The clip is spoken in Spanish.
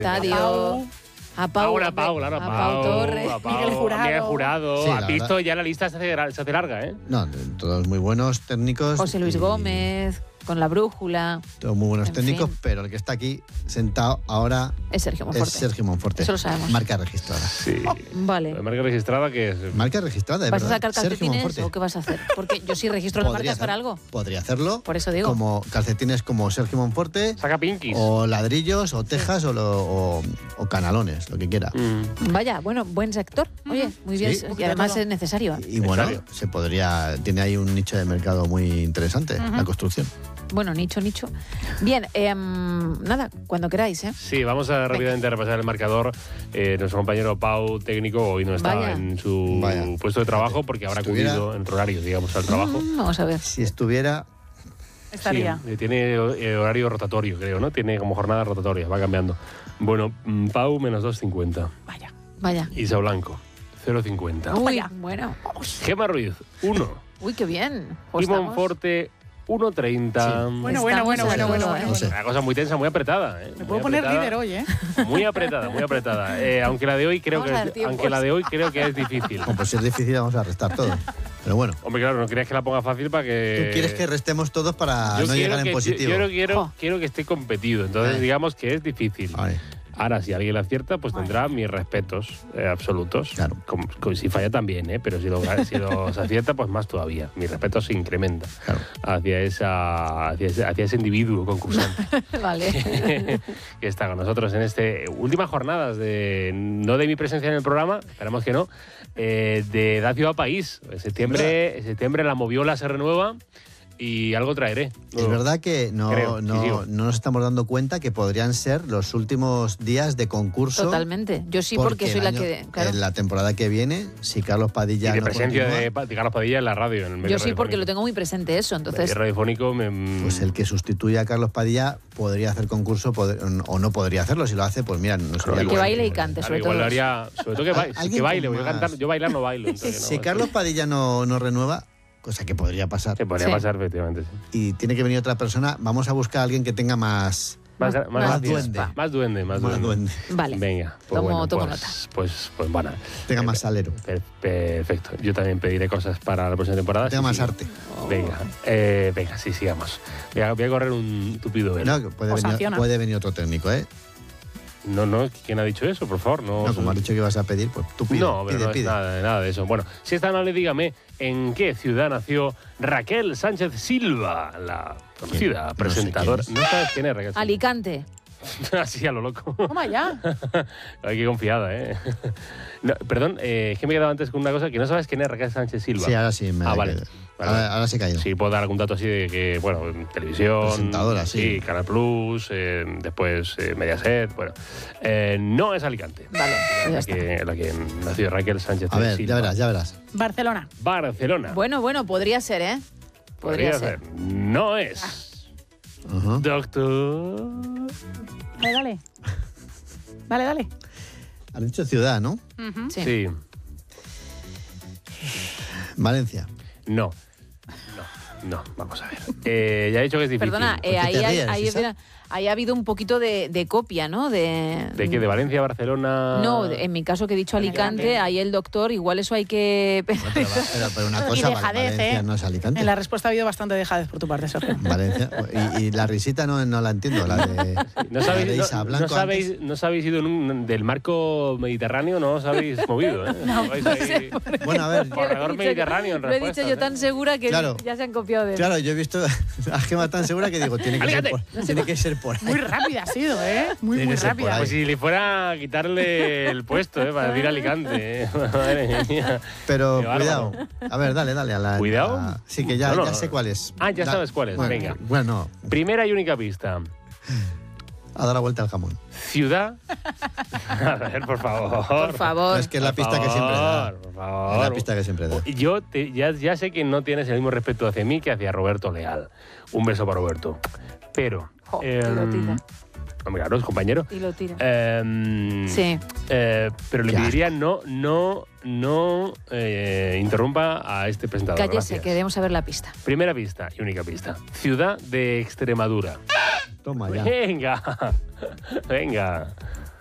Estadio. A Pau, claro, a Pau Torres, a Pau, Miguel Jurado. Sí, ¿Has visto? verdad. Ya la lista se hace larga, ¿eh? No, todos muy buenos técnicos. José Luis y Gómez, con la brújula. Todos muy buenos En técnicos, fin. pero el que está aquí sentado ahora Es Sergio es Monforte. Sergio Monforte. Eso lo sabemos. Marca registrada. Sí. Vale. La marca registrada que es... Marca registrada, de ¿Vas a verdad. sacar Sergio calcetines Monforte. o qué vas a hacer? Porque yo sí registro las Podría marcas para hacer- algo. Podría hacerlo. Por eso digo. Como calcetines como Sergio Monforte, Saca pinkies. o ladrillos, o tejas, o canalones, lo que quiera. Vaya, bueno, buen sector. Oye, muy bien. Sí. Y además es necesario. Y bueno, Necesario. se podría. Tiene ahí un nicho de mercado muy interesante, la construcción. Bueno, nicho. Bien, nada, cuando queráis, ¿eh? Sí, vamos a rápidamente repasar el marcador. Nuestro compañero Pau, técnico, hoy no está Vaya. en su Vaya. puesto de trabajo porque habrá Estuviera- acudido en horario, digamos, al trabajo. Vamos a ver. Si estuviera. Estaría. Sí, tiene horario rotatorio, creo, ¿no? Tiene como jornada rotatoria, va cambiando. Bueno, Pau, menos 2,50. Vaya. Isa Blanco, 0,50. Uy, Vaya. bueno. Gema Ruiz, 1. Uy, qué bien. Y Monforte, 1,30. Bueno. No sé. Una cosa muy tensa, muy apretada. Me puedo poner líder hoy, ¿eh? Muy apretada, muy apretada. Aunque la de hoy creo Vamos a dar que es difícil. Bueno, pues si es difícil, vamos a restar todo. Pero bueno. Hombre, claro, no querías que la ponga fácil para que... Tú quieres que restemos todos para Yo no quiero llegar en que- positivo. quiero que esté competido. Entonces, Vale. digamos que es difícil. Vale. Ahora, si alguien la acierta, pues tendrá mis respetos absolutos. Claro. Si falla también, ¿eh? Pero si los acierta, pues más todavía. Mi respeto se incrementa Claro. hacia ese individuo concursante Vale. que está con nosotros en este últimas jornadas no de mi presencia en el programa, esperamos que no, de Da Ciudad País. En septiembre la Moviola se renueva y algo traeré. Es verdad que Creo, no sí, sigo. nos estamos dando cuenta que podrían ser los últimos días de concurso. Totalmente. Yo sí, porque soy el la año- que... Claro. En la temporada que viene, si Carlos Padilla Y de no presencia continúa, de Carlos Padilla en la radio, en el medio Yo sí, porque lo radiofónico. tengo muy presente eso. Entonces, El radiofónico pues el que sustituya a Carlos Padilla podría hacer concurso o no podría hacerlo. Si lo hace, pues mira, no sería que igual. baile y cante, sobre igual todo. lo haría, sobre todo que baile, Alguien que baile, con voy a más- cantar, yo bailar no bailo. entonces Si no, Carlos Padilla no renueva, cosa que podría pasar, se podría Sí. pasar, efectivamente. Sí. y tiene que venir otra persona, vamos a buscar a alguien que tenga más Más duende. Más duende. duende, Vale. Venga, pues Tomo bueno, nota. pues bueno. tenga más salero, Perfecto. Yo también pediré cosas para la próxima temporada. tenga sí, más sí. arte. Venga, sí, sigamos. Voy a correr un tupido velo. No, que O sanciona. puede venir otro técnico, ¿eh? No, ¿quién ha dicho eso? Por favor, no. No, como has dicho que ibas a pedir, pues tú pide, No, pero pide, no pide. es nada de eso. Bueno, si es tan amable, dígame, ¿en qué ciudad nació Raquel Sánchez Silva, la conocida No sé presentadora? quién ¿No sabes quién es Raquel Sánchez? Alicante. Así a lo loco. Toma ya. Ay, qué confiada, ¿eh? No, perdón, es que me he quedado antes con una cosa, que no sabes quién es Raquel Sánchez Silva. Sí, ahora sí me vale. quedo. Vale. Ahora se ha caído. Sí, puedo dar algún dato así de que, bueno, en televisión. Presentadora, sí. Canal Plus, después Mediaset, bueno. No es Alicante. Vale, ya La que nació Raquel Sánchez A ver, Silva. ya verás. Barcelona. Barcelona. Bueno, podría ser, ¿eh? Podría ser. No es. Ajá. Doctor. Dale. Has dicho ciudad, ¿no? Sí. Sí. Valencia. No, vamos a ver. Ya he dicho que es difícil. Perdona, ¿Por qué ahí, te hay- ríes, ahí- Isa? ahí ha habido un poquito de copia, ¿no? ¿De qué? ¿De Valencia, Barcelona? No, en mi caso que he dicho Alicante, ahí el doctor, igual eso hay que... Pero una cosa, dejadez, Valencia ¿eh? no es Alicante. En la respuesta ha habido bastante dejadez por tu parte, Sergio. Valencia. Y la risita no la entiendo, la de, ¿No la de sabéis, Isa Blanco antes. no sabéis ido del marco mediterráneo? No os habéis movido, ¿eh? Vais ahí, Bueno, a ver, corredor mediterráneo en Lo he dicho respuestas, yo ¿eh? tan segura que Claro. ya se han copiado de mí. claro, yo he visto a Gema tan segura que digo, tiene que ser por ahí. Muy rápida ha sido, ¿eh? Muy Tiene que ser por rápida. ahí. Pues si le fuera a quitarle el puesto, para decir Alicante, ¿eh? Madre mía. Pero Qué bárbaro. cuidado. A ver, dale a la... ¿Cuidado? Sí, que ya, No, no. ya sé cuál es. Ah, ya sabes cuál es, Bueno, venga. Bueno, Primera y única pista. a dar la vuelta al jamón. Ciudad. A ver, por favor. Por favor. Es que es la Por pista que siempre da. Por favor. Es la pista que siempre da. Yo ya sé que no tienes el mismo respeto hacia mí que hacia Roberto Leal. Un beso para Roberto. Pero... Jo, qué gotita. Hombre, claro, es compañero. Y lo tira. Sí. Pero le Qué pediría no interrumpa a este presentador. Cállese, Gracias. queremos saber la pista. Primera pista y única pista. Ciudad de Extremadura. Toma ya. Venga. Venga.